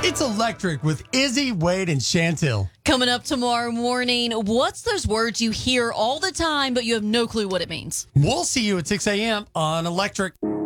It's Electric with Izzy, Wade, and Chantil. Coming up tomorrow morning, what's those words you hear all the time, but you have no clue what it means? We'll see you at 6 a.m. on Electric.